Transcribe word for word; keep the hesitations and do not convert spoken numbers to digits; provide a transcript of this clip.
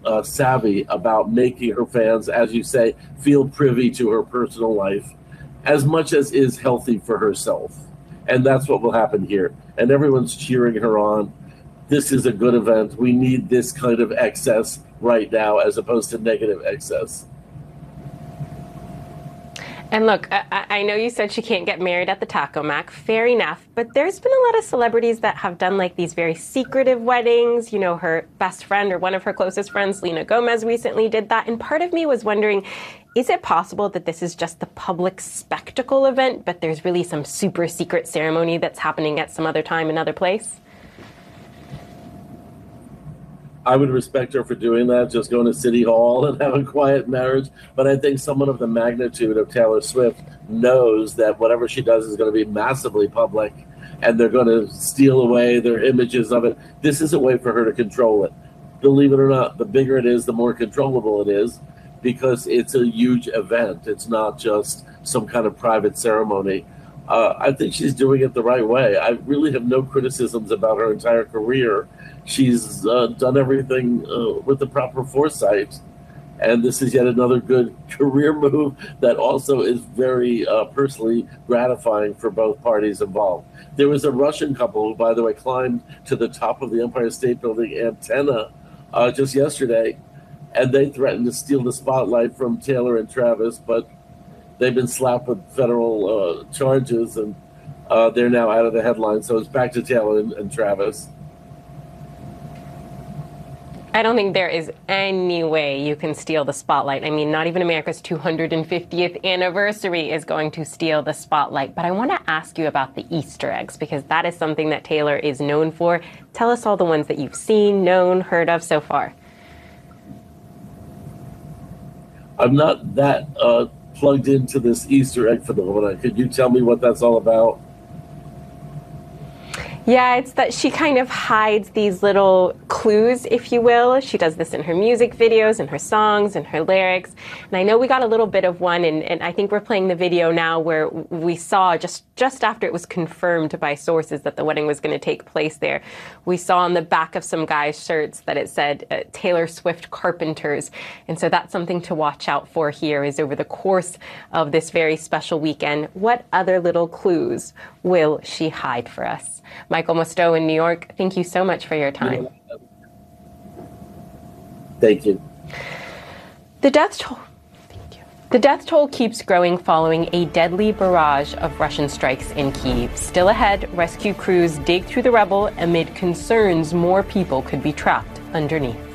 uh, savvy about making her fans, as you say, feel privy to her personal life as much as is healthy for herself. And that's what will happen here. And everyone's cheering her on. This is a good event. We need this kind of excess right now as opposed to negative excess. And look, I, I know you said she can't get married at the Taco Mac. Fair enough. But there's been a lot of celebrities that have done like these very secretive weddings. You know, her best friend or one of her closest friends, Selena Gomez, recently did that. And part of me was wondering, is it possible that this is just the public spectacle event, but there's really some super secret ceremony that's happening at some other time, another place? I would respect her for doing that, just going to City Hall and have a quiet marriage. But I think someone of the magnitude of Taylor Swift knows that whatever she does is going to be massively public, and they're going to steal away their images of it. This is a way for her to control it. Believe it or not, the bigger it is, the more controllable it is, because it's a huge event. It's not just some kind of private ceremony. Uh, I think she's doing it the right way. I really have no criticisms about her entire career. She's uh, done everything uh, with the proper foresight. And this is yet another good career move that also is very uh, personally gratifying for both parties involved. There was a Russian couple who, by the way, climbed to the top of the Empire State Building antenna uh, just yesterday, and they threatened to steal the spotlight from Taylor and Travis, but they've been slapped with federal uh, charges, and uh, they're now out of the headlines. So it's back to Taylor and, and Travis. I don't think there is any way you can steal the spotlight. I mean, not even America's two hundred fiftieth anniversary is going to steal the spotlight. But I want to ask you about the Easter eggs, because that is something that Taylor is known for. Tell us all the ones that you've seen, known, heard of so far. I'm not that uh, plugged into this Easter egg phenomenon. Could you tell me what that's all about? Yeah, it's that she kind of hides these little clues, if you will. She does this in her music videos, in her songs, in her lyrics. And I know we got a little bit of one, and, and I think we're playing the video now where we saw just, just after it was confirmed by sources that the wedding was going to take place there, we saw on the back of some guys' shirts that it said uh, Taylor Swift Carpenters. And so that's something to watch out for here, is over the course of this very special weekend, what other little clues will she hide for us? Michael Musto in New York, thank you so much for your time. Thank you. The death toll, thank you. The death toll keeps growing following a deadly barrage of Russian strikes in Kyiv. Still ahead, rescue crews dig through the rubble amid concerns more people could be trapped underneath.